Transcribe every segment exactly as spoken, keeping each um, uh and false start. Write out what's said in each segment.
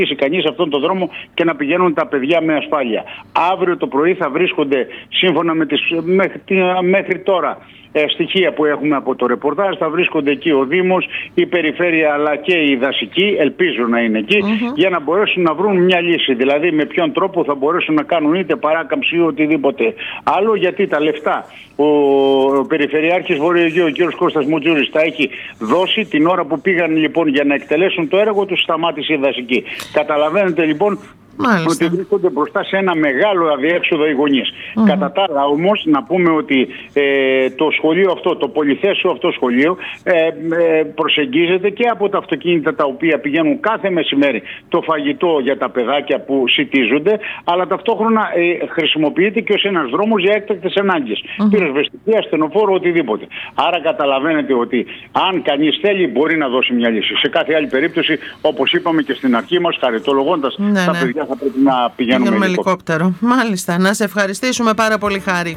κανείς αυτόν τον δρόμο και να πηγαίνουν τα παιδιά με ασφάλεια. Αύριο το πρωί θα βρίσκονται, σύμφωνα με τις μέχρι, μέχρι τώρα ε, στοιχεία που έχουμε από το ρεπορτάζ, θα βρίσκονται εκεί ο Δήμος, η Περιφέρεια αλλά και η Δασική, ελπίζω να είναι εκεί, mm-hmm. για να μπορέσουν να βρουν μια λύση. Δηλαδή με ποιον τρόπο θα μπορέσουν να κάνουν είτε παράκαμψη ή οτιδήποτε άλλο, γιατί τα λεφτά ο, ο Περιφερειάρχης Βορειοαιγαίου, ο κ. Κώστας Μουτζούρης, τα έχει δώσει την ώρα που πήγαν λοιπόν για να εκτελέσουν το έργο του, σταμάτησε η Δασική. Καταλαβαίνετε λοιπόν. Μάλιστα. Ότι βρίσκονται μπροστά σε ένα μεγάλο αδιέξοδο οι γονείς. Mm-hmm. Κατά τα άλλα όμως να πούμε ότι ε, το σχολείο αυτό, το πολυθέσιο αυτό σχολείο ε, ε, προσεγγίζεται και από τα αυτοκίνητα τα οποία πηγαίνουν κάθε μεσημέρι το φαγητό για τα παιδάκια που σιτίζονται, αλλά ταυτόχρονα ε, χρησιμοποιείται και ως ένας δρόμος για έκτακτες ανάγκες. Mm-hmm. Πυροσβεστική, ασθενοφόρο, οτιδήποτε. Άρα καταλαβαίνετε ότι αν κανείς θέλει μπορεί να δώσει μια λύση. Σε κάθε άλλη περίπτωση, όπως είπαμε και στην αρχή μας, χαριτολογώντας ναι, τα ναι. παιδιά, θα πρέπει να πηγαίνουμε, πηγαίνουμε ελικόπτερο. ελικόπτερο. Μάλιστα. Να σε ευχαριστήσουμε πάρα πολύ, Χάρη.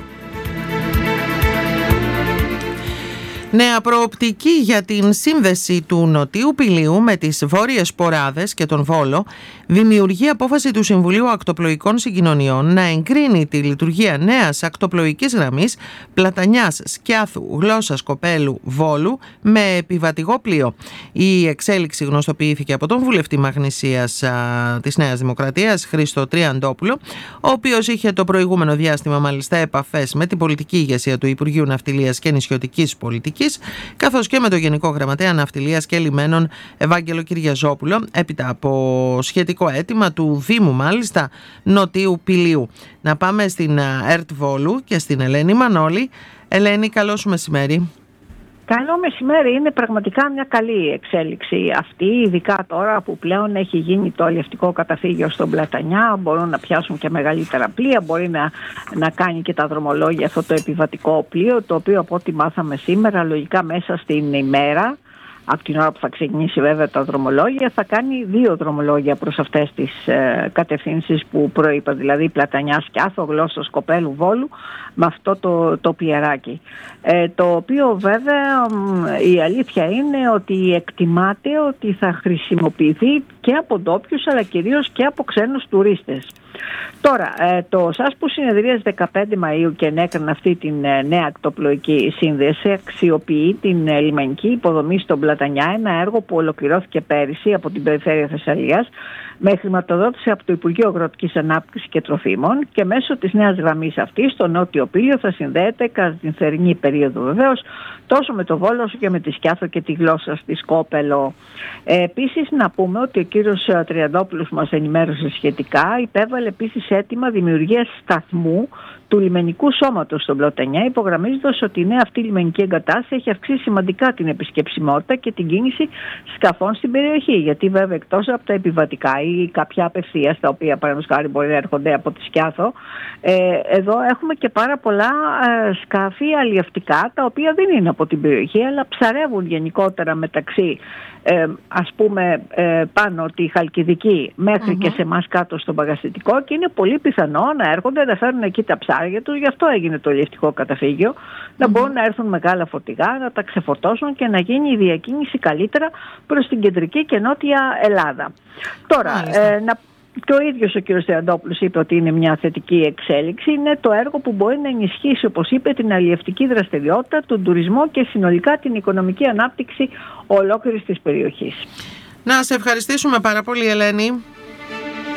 Νέα προοπτική για την σύνδεση του Νοτίου Πηλίου με τις Βόρειες Ποράδες και τον Βόλο δημιουργεί απόφαση του Συμβουλίου Ακτοπλοϊκών Συγκοινωνιών να εγκρίνει τη λειτουργία νέας ακτοπλοϊκής γραμμής Πλατανιάς, Σκιάθου, Γλώσσας, Κοπέλου, Βόλου με επιβατηγό πλοίο. Η εξέλιξη γνωστοποιήθηκε από τον βουλευτή Μαγνησίας α, της Νέας Δημοκρατίας, Χρήστο Τριαντόπουλο, ο οποίος είχε το προηγούμενο διάστημα μάλιστα επαφές με την πολιτική ηγεσία του Υπουργείου Ναυτιλίας και Νησιωτικής Πολιτικής, καθώς και με το Γενικό Γραμματέα Ναυτιλίας και Λιμένων Ευάγγελο Κυριαζόπουλο, έπειτα από σχετικό αίτημα του Δήμου μάλιστα Νοτίου Πηλίου. Να πάμε στην ΕΡΤ Βόλου και στην Ελένη Μανώλη. Ελένη, καλό σου μεσημέρι. Καλό μεσημέρι. Είναι πραγματικά μια καλή εξέλιξη αυτή, ειδικά τώρα που πλέον έχει γίνει το αλλιευτικό καταφύγιο στον Πλατανιά. Μπορούν να πιάσουν και μεγαλύτερα πλοία, μπορεί να, να κάνει και τα δρομολόγια αυτό το επιβατικό πλοίο, το οποίο από ό,τι μάθαμε σήμερα, λογικά μέσα στην ημέρα, από την ώρα που θα ξεκινήσει βέβαια τα δρομολόγια, θα κάνει δύο δρομολόγια προς αυτές τις ε, κατευθύνσεις που προείπα, δηλαδή Πλατανιά, Σκιάθο, Γλώσσας, Κοπέλου, Βόλου, με αυτό το, το πιεράκι. Ε, το οποίο βέβαια η αλήθεια είναι ότι εκτιμάται ότι θα χρησιμοποιηθεί και από ντόπιους αλλά κυρίως και από ξένους τουρίστες. Τώρα, το ΣΑΣ που συνεδρίας δεκαπέντε Μαΐου και ενέκρινε αυτή την νέα ακτοπλοϊκή σύνδεση αξιοποιεί την λιμενική υποδομή στον Πλατανιά, ένα έργο που ολοκληρώθηκε πέρυσι από την Περιφέρεια Θεσσαλίας με χρηματοδότηση από το Υπουργείο Αγροτικής Ανάπτυξης και Τροφίμων, και μέσω της νέας γραμμής αυτής το Νότιο Πήλιο θα συνδέεται κατά την θερινή περίοδο βεβαίως τόσο με το Βόλο όσο και με τη Σκιάθο και τη Γλώσσα στη Σκόπελο. Ε, επίσης να πούμε ότι ο κύριος Τριαντόπουλος μας ενημέρωσε σχετικά, υπέβαλε επίσης αίτημα δημιουργίας σταθμού του λιμενικού σώματος στον Πλατανιά, υπογραμμίζοντας ότι η νέα αυτή λιμενική εγκατάσταση έχει αυξήσει σημαντικά την επισκεψιμότητα και την κίνηση σκαφών στην περιοχή. Γιατί βέβαια εκτός από τα επιβατικά ή κάποια απευθείας, τα οποία παραδείγματος χάρη μπορεί να έρχονται από τη Σκιάθο, ε, εδώ έχουμε και πάρα πολλά ε, σκάφη αλλιευτικά, τα οποία δεν είναι από την περιοχή, αλλά ψαρεύουν γενικότερα μεταξύ Ε, ας πούμε ε, πάνω τη Χαλκιδική μέχρι mm-hmm. και σε εμάς κάτω στο Παγαστητικό, και είναι πολύ πιθανό να έρχονται να φέρουν εκεί τα ψάρια τους, γι' αυτό έγινε το αλλιευτικό καταφύγιο, mm-hmm. να μπορούν να έρθουν μεγάλα φορτηγά, να τα ξεφορτώσουν και να γίνει η διακίνηση καλύτερα προς την κεντρική και νότια Ελλάδα. Τώρα, ε, να και ο ίδιος ο κ. Τριαντόπουλος είπε ότι είναι μια θετική εξέλιξη. Είναι το έργο που μπορεί να ενισχύσει, όπως είπε, την αλλιευτική δραστηριότητα, τον τουρισμό και συνολικά την οικονομική ανάπτυξη ολόκληρης της περιοχής. Να σε ευχαριστήσουμε πάρα πολύ, Ελένη.